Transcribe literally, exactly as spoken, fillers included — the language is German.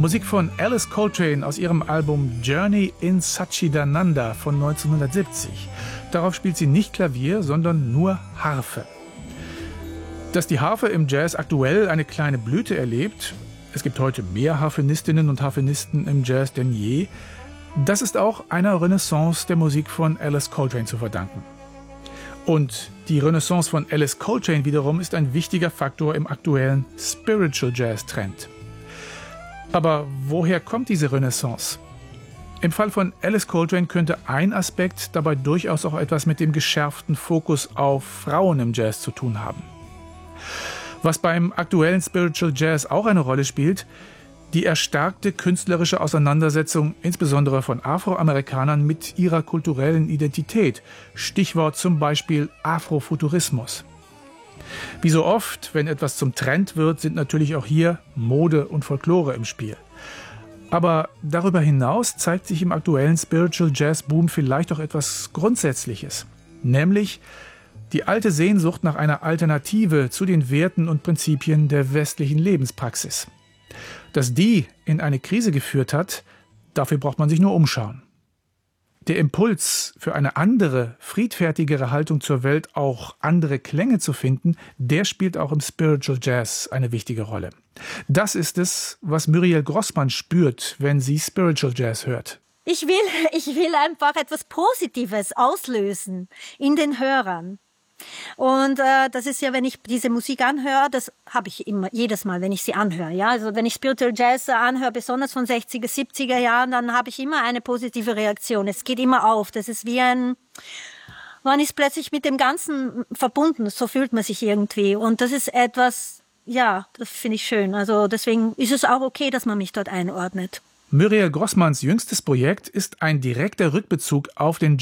Musik von Alice Coltrane aus ihrem Album Journey in Satchidananda von neunzehnhundertsiebzig. Darauf spielt sie nicht Klavier, sondern nur Harfe. Dass die Harfe im Jazz aktuell eine kleine Blüte erlebt, es gibt heute mehr Harfenistinnen und Harfenisten im Jazz denn je, das ist auch einer Renaissance der Musik von Alice Coltrane zu verdanken. Und die Renaissance von Alice Coltrane wiederum ist ein wichtiger Faktor im aktuellen Spiritual Jazz Trend. Aber woher kommt diese Renaissance? Im Fall von Alice Coltrane könnte ein Aspekt dabei durchaus auch etwas mit dem geschärften Fokus auf Frauen im Jazz zu tun haben. Was beim aktuellen Spiritual Jazz auch eine Rolle spielt, die erstarkte künstlerische Auseinandersetzung insbesondere von Afroamerikanern mit ihrer kulturellen Identität. Stichwort zum Beispiel Afrofuturismus. Wie so oft, wenn etwas zum Trend wird, sind natürlich auch hier Mode und Folklore im Spiel. Aber darüber hinaus zeigt sich im aktuellen Spiritual Jazz Boom vielleicht auch etwas Grundsätzliches. Nämlich die alte Sehnsucht nach einer Alternative zu den Werten und Prinzipien der westlichen Lebenspraxis. Dass die in eine Krise geführt hat, dafür braucht man sich nur umschauen. Der Impuls für eine andere, friedfertigere Haltung zur Welt, auch andere Klänge zu finden, der spielt auch im Spiritual Jazz eine wichtige Rolle. Das ist es, was Muriel Grossmann spürt, wenn sie Spiritual Jazz hört. Ich will, ich will einfach etwas Positives auslösen in den Hörern. Und äh, das ist ja, wenn ich diese Musik anhöre, das habe ich immer, jedes Mal, wenn ich sie anhöre. Ja, also wenn ich Spiritual Jazz anhöre, besonders von sechziger, siebziger Jahren, dann habe ich immer eine positive Reaktion. Es geht immer auf. Das ist wie ein, man ist plötzlich mit dem Ganzen verbunden. So fühlt man sich irgendwie. Und das ist etwas, ja, das finde ich schön. Also deswegen ist es auch okay, dass man mich dort einordnet. Muriel Grossmanns jüngstes Projekt ist ein direkter Rückbezug auf den